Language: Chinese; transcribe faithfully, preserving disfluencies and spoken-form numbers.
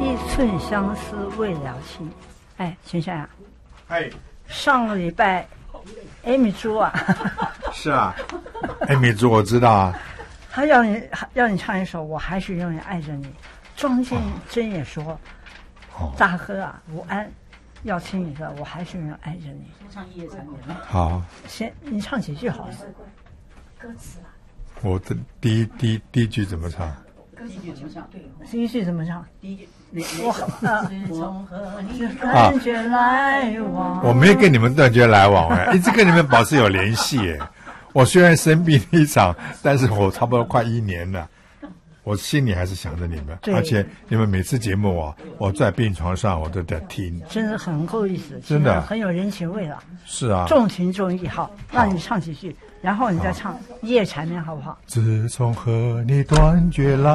一寸相思为了情。哎，秦山啊， 哎， 上个礼拜艾米猪啊， 是啊，艾米猪我知道啊， 他要你要你唱一首《我还是永远爱着你》。庄建真也说， 哦、 大哥啊，吴安要听你的《我还是永远爱着你》。 唱一夜缠绵。 好， 先你唱几句好了。 歌词啊。 我的第一第一第一句怎么唱？ 第一句怎么唱？对， 第一句怎么唱？ 第一句哪我哪首？从和你断绝来往。 我没跟你们断绝来往哎，一直跟你们保持有联系哎。我虽然生病一场，但是我差不多快一年了，我心里还是想着你们，而且你们每次节目啊，我在病床上我都在听， 真的很够意思， 真的很有人情味了。 是啊， 重情重义。好，让你唱几句，然后你再唱《一夜缠绵》，好不好？ 自从和你断绝来